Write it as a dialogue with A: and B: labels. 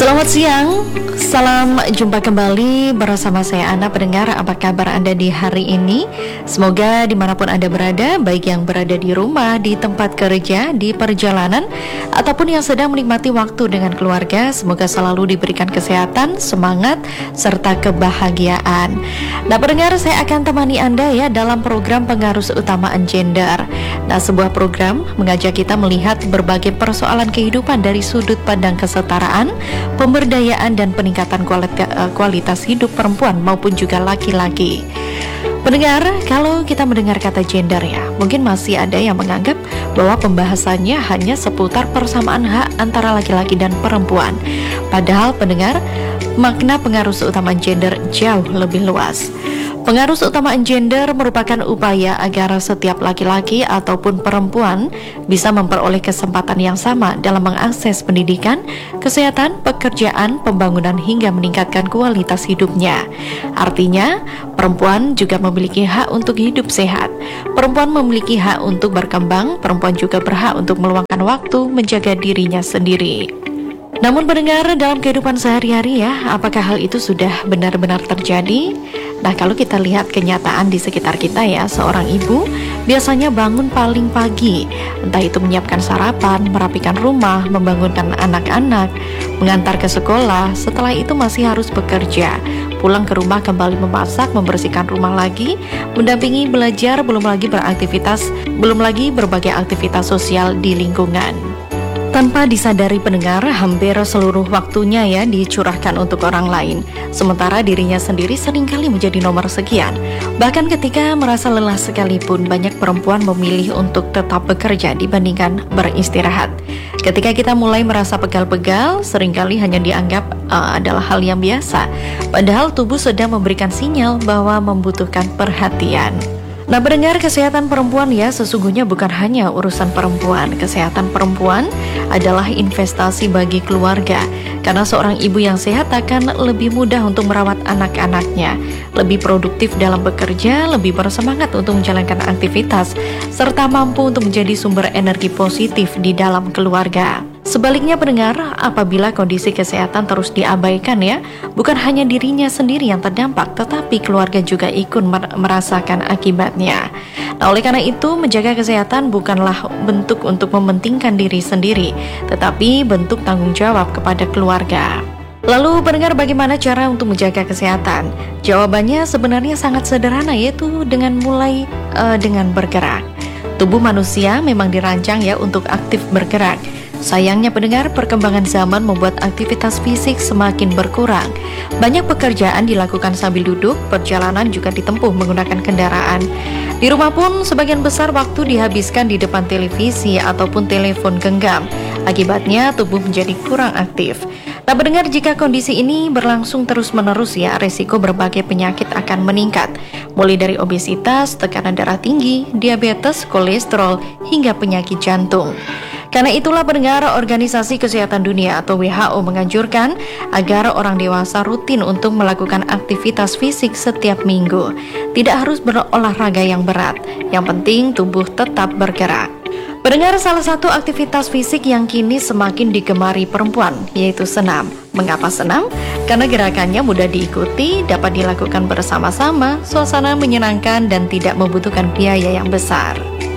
A: Selamat siang, salam jumpa kembali bersama saya Ana. Pendengar, apa kabar Anda di hari ini? Semoga dimanapun Anda berada, baik yang berada di rumah, di tempat kerja, di perjalanan, ataupun yang sedang menikmati waktu dengan keluarga, semoga selalu diberikan kesehatan, semangat, serta kebahagiaan. Nah pendengar, saya akan temani Anda ya dalam program Pengaruh Keutamaan Gender. Nah, sebuah program mengajak kita melihat berbagai persoalan kehidupan dari sudut pandang kesetaraan, pemberdayaan dan peningkatan kualitas hidup perempuan maupun juga laki-laki. Pendengar, kalau kita mendengar kata gender ya, mungkin masih ada yang menganggap bahwa pembahasannya hanya seputar persamaan hak antara laki-laki dan perempuan. Padahal pendengar, makna pengaruh keutamaan gender jauh lebih luas. Pengaruh keutamaan gender merupakan upaya agar setiap laki-laki ataupun perempuan bisa memperoleh kesempatan yang sama dalam mengakses pendidikan, kesehatan, pekerjaan, pembangunan hingga meningkatkan kualitas hidupnya. Artinya, perempuan juga memiliki hak untuk hidup sehat. Perempuan memiliki hak untuk berkembang, perempuan juga berhak untuk meluangkan waktu menjaga dirinya sendiri. Namun pendengar, dalam kehidupan sehari-hari ya, apakah hal itu sudah benar-benar terjadi? Nah, kalau kita lihat kenyataan di sekitar kita ya, seorang ibu biasanya bangun paling pagi, entah itu menyiapkan sarapan, merapikan rumah, membangunkan anak-anak, mengantar ke sekolah, setelah itu masih harus bekerja, pulang ke rumah kembali memasak, membersihkan rumah lagi, mendampingi belajar, belum lagi berbagai aktivitas sosial di lingkungan. Tanpa disadari pendengar, hampir seluruh waktunya ya dicurahkan untuk orang lain, sementara dirinya sendiri seringkali menjadi nomor sekian. Bahkan ketika merasa lelah sekalipun, banyak perempuan memilih untuk tetap bekerja dibandingkan beristirahat. Ketika kita mulai merasa pegal-pegal, seringkali hanya dianggap adalah hal yang biasa, padahal tubuh sedang memberikan sinyal bahwa membutuhkan perhatian. Nah pendengar, kesehatan perempuan ya sesungguhnya bukan hanya urusan perempuan. Kesehatan perempuan adalah investasi bagi keluarga, karena seorang ibu yang sehat akan lebih mudah untuk merawat anak-anaknya, lebih produktif dalam bekerja, lebih bersemangat untuk menjalankan aktivitas, serta mampu untuk menjadi sumber energi positif di dalam keluarga. Sebaliknya pendengar, apabila kondisi kesehatan terus diabaikan ya, bukan hanya dirinya sendiri yang terdampak, tetapi keluarga juga ikut merasakan akibatnya. Nah, oleh karena itu, menjaga kesehatan bukanlah bentuk untuk mementingkan diri sendiri, tetapi bentuk tanggung jawab kepada keluarga. Lalu pendengar, bagaimana cara untuk menjaga kesehatan? Jawabannya sebenarnya sangat sederhana, yaitu dengan dengan bergerak. Tubuh manusia memang dirancang ya untuk aktif bergerak. Sayangnya pendengar, perkembangan zaman membuat aktivitas fisik semakin berkurang. Banyak pekerjaan dilakukan sambil duduk, perjalanan juga ditempuh menggunakan kendaraan. Di rumah pun sebagian besar waktu dihabiskan di depan televisi ataupun telepon genggam. Akibatnya tubuh menjadi kurang aktif. Nah pendengar, jika kondisi ini berlangsung terus-menerus ya, resiko berbagai penyakit akan meningkat. Mulai dari obesitas, tekanan darah tinggi, diabetes, kolesterol, hingga penyakit jantung. Karena itulah pendengar, Organisasi Kesehatan Dunia atau WHO menganjurkan agar orang dewasa rutin untuk melakukan aktivitas fisik setiap minggu. Tidak harus berolahraga yang berat, yang penting tubuh tetap bergerak. Pendengar, salah satu aktivitas fisik yang kini semakin digemari perempuan yaitu senam. Mengapa senam? Karena gerakannya mudah diikuti, dapat dilakukan bersama-sama, suasana menyenangkan dan tidak membutuhkan biaya yang besar.